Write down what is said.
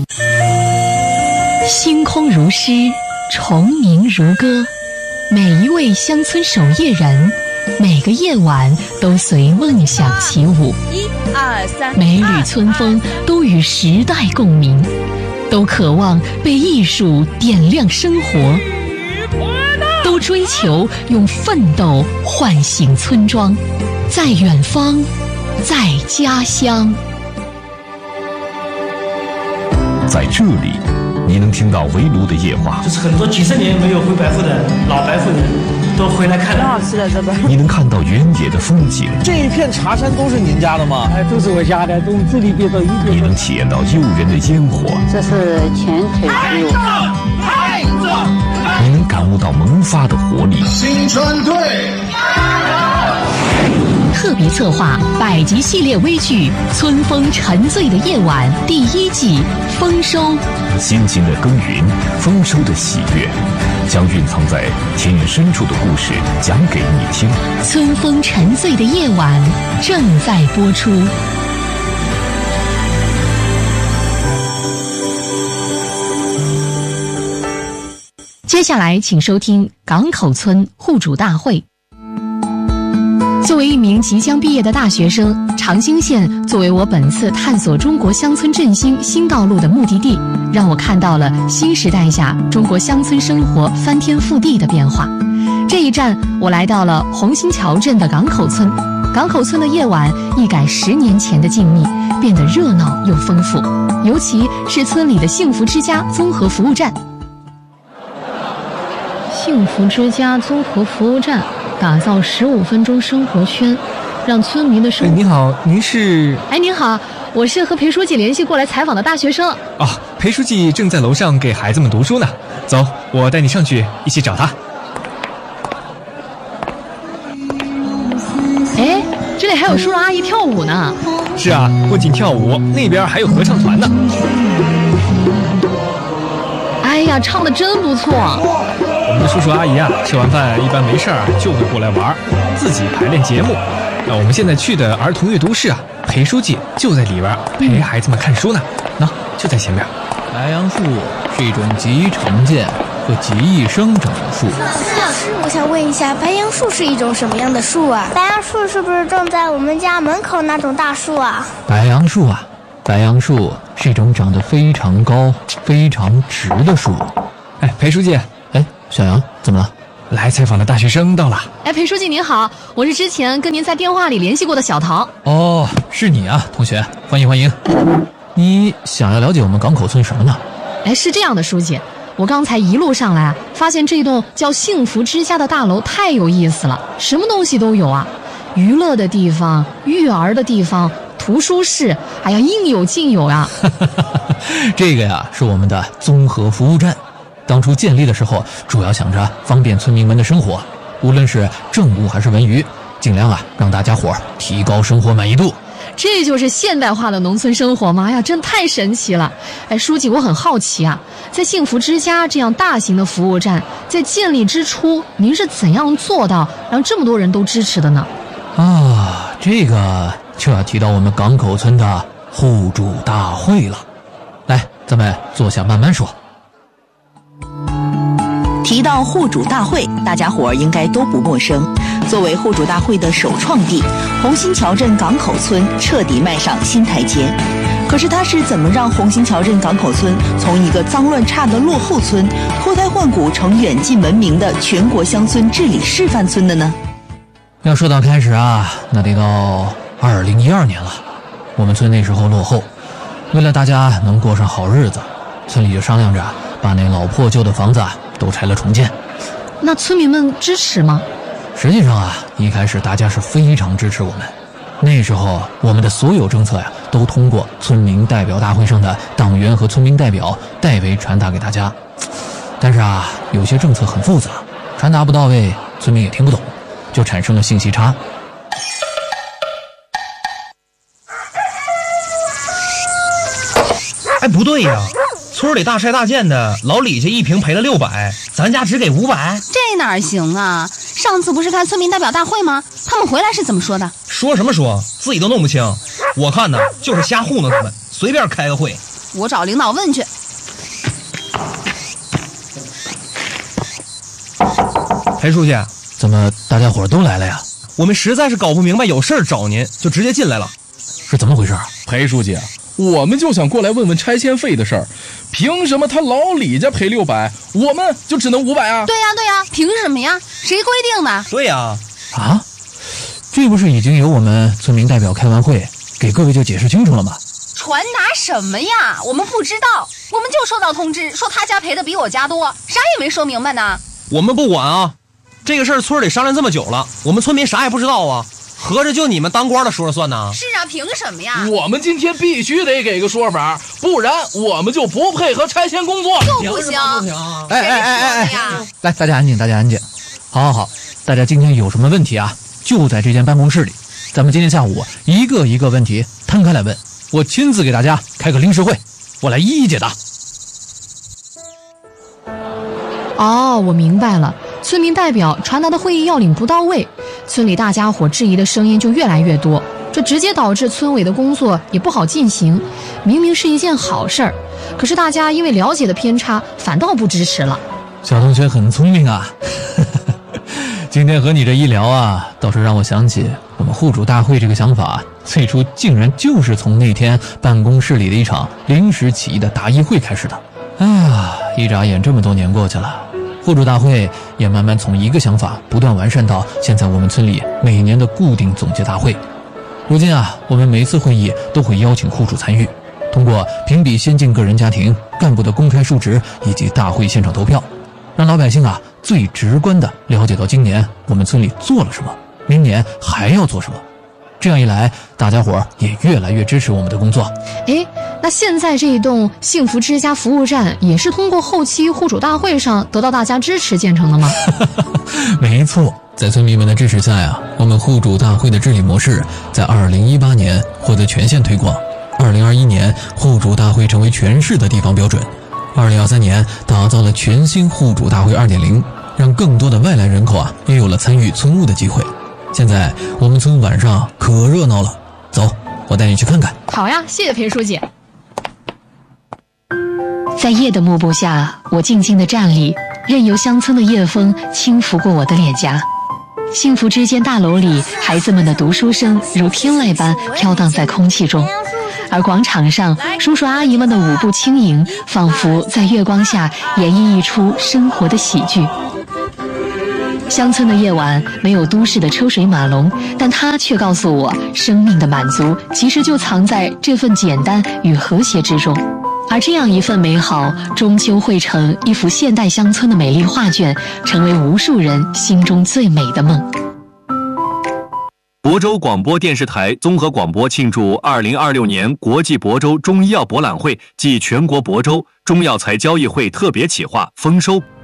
星空如诗，虫鸣如歌，每一位乡村守夜人，每个夜晚都随梦想起舞。 1、2、3， 每缕村风都与时代共鸣，都渴望被艺术点亮生活，都追求用奋斗唤醒村庄，在远方，在家乡。 在这里，你能听到围炉的夜话， 就是很多几十年没有回白户的老白户人都回来看了。 很好吃的这个。 你能看到原野的风景， 这一片茶山都是您家的吗？ 都是我家的，都这里边都一边。 你能体验到诱人的烟火， 这是前腿肌肉。 你能感悟到萌发的活力。 青春队特别策划百集系列微剧《村风沉醉的夜晚》第1季丰收。 辛勤的耕耘，丰收的喜悦，将蕴藏在田野深处的故事讲给你听。 村风沉醉的夜晚正在播出。接下来请收听港口村户主大会。作为一名即将毕业的大学生，长兴县作为我本次探索中国乡村振兴新道路的目的地，让我看到了新时代下中国乡村生活翻天覆地的变化。这一站，我来到了红星桥镇的港口村。港口村的夜晚一改10年前的静谧，变得热闹又丰富，尤其是村里的幸福之家综合服务站。幸福之家综合服务站打造15分钟生活圈，让村民的生活。 你好，您是？ 您好，我是和裴书记联系过来采访的大学生。 哦，裴书记正在楼上给孩子们读书呢。走，我带你上去一起找他。 这里还有叔叔阿姨跳舞呢。 是啊，不仅跳舞，那边还有合唱团呢。 哎呀，唱得真不错。 我们的叔叔阿姨啊，吃完饭一般没事儿就会过来玩，自己排练节目。我们现在去的儿童阅读室啊，裴书记就在里边陪孩子们看书呢。就在前面。 白杨树是一种极常见和极易生长的树。 老师，我想问一下，白杨树是一种什么样的树啊？ 白杨树是不是种在我们家门口那种大树啊？ 白杨树啊，白杨树是一种长得非常高、非常直的树。 裴书记， 小杨，怎么了？ 来采访的大学生到了。 裴书记您好，我是之前跟您在电话里联系过的小陶。 哦，是你啊，同学，欢迎欢迎。你想要了解我们港口村什么呢？ 是这样的，书记，我刚才一路上来发现这栋叫幸福之家的大楼太有意思了，什么东西都有啊，娱乐的地方、育儿的地方、图书室，应有尽有啊。 这个呀是我们的综合服务站，当初建立的时候主要想着方便村民们的生活，无论是政务还是文娱，尽量让大家伙提高生活满意度。 这就是现代化的农村生活吗？真太神奇了。书记，我很好奇啊，在幸福之家这样大型的服务站，在建立之初，您是怎样做到让这么多人都支持的呢？ 这个就要提到我们港口村的户主大会了。来，咱们坐下慢慢说。 提到户主大会，大家伙儿应该都不陌生。作为户主大会的首创地，红星桥镇港口村彻底迈上新台阶。可是它是怎么让红星桥镇港口村从一个脏乱差的落后村脱胎换骨成远近闻名的全国乡村治理示范村的呢？ 要说到开始啊，那得到2012年了。我们村那时候落后，为了大家能过上好日子，村里就商量着把那老破旧的房子都拆了重建。 那村民们支持吗？ 实际上一开始大家是非常支持我们。那时候我们的所有政策都通过村民代表大会上的党员和村民代表代为传达给大家。但是有些政策很复杂，传达不到位，村民也听不懂，就产生了信息差。 不对呀，村里大拆大建的，老李家一瓶赔了600，咱家只给500， 这哪行啊？上次不是开村民代表大会吗？他们回来是怎么说的？ 说什么说，自己都弄不清。我看呢，就是瞎糊弄他们，随便开个会。 我找领导问去。 裴书记， 怎么大家伙都来了呀？ 我们实在是搞不明白，有事儿找您，就直接进来了。 是怎么回事？ 裴书记，我们就想过来问问拆迁费的事儿，凭什么他老李家赔600，我们就只能500啊？ 对呀，凭什么呀？谁规定的？ 对呀。 啊，这不是已经有我们村民代表开完会，给各位就解释清楚了吗？ 传达什么呀？我们不知道，我们就收到通知说他家赔的比我家多，啥也没说明白呢。 我们不管啊，这个事儿村里商量这么久了，我们村民啥也不知道啊，合着就你们当官的说了算呢？ 是啊，凭什么呀？ 我们今天必须得给个说法，不然我们就不配合拆迁工作。 就不行！ 哎，来，大家安静，大家安静。好，大家今天有什么问题啊？就在这间办公室里，咱们今天下午一个一个问题摊开来问，我亲自给大家开个临时会，我来一一解答。 哦，我明白了，村民代表传达的会议要领不到位，村里大家伙质疑的声音就越来越多，这直接导致村委的工作也不好进行。明明是一件好事儿，可是大家因为了解的偏差，反倒不支持了。 小同学很聪明啊。今天和你这一聊啊，倒是让我想起我们户主大会这个想法，最初竟然就是从那天办公室里的一场临时起意的答疑会开始的。一眨眼这么多年过去了，户主大会也慢慢从一个想法不断完善到现在我们村里每年的固定总结大会。如今啊，我们每次会议都会邀请户主参与，通过评比先进个人家庭干部的公开述职以及大会现场投票，让老百姓啊最直观地了解到今年我们村里做了什么，明年还要做什么。这样一来，大家伙也越来越支持我们的工作。 那现在这一栋幸福之家服务站也是通过后期户主大会上得到大家支持建成的吗？ 没错，在村民们的支持下呀，我们户主大会的治理模式在2018年获得全县推广，2021年户主大会成为全市的地方标准，2023年打造了全新户主大会 2.0， 让更多的外来人口啊也有了参与村务的机会。现在我们村晚上可热闹了，走，我带你去看看。 好呀，谢谢裴书记。 在夜的幕布下，我静静地站立，任由乡村的夜风轻拂过我的脸颊。幸福之间大楼里，孩子们的读书声如天籁般飘荡在空气中，而广场上叔叔阿姨们的舞步轻盈，仿佛在月光下演绎一出生活的喜剧。乡村的夜晚没有都市的车水马龙，但它却告诉我，生命的满足其实就藏在这份简单与和谐之中。而这样一份美好，终究会成一幅现代乡村的美丽画卷，成为无数人心中最美的梦。 亳州广播电视台综合广播庆祝2026年国际亳州中医药博览会暨全国亳州中药材交易会特别企划丰收。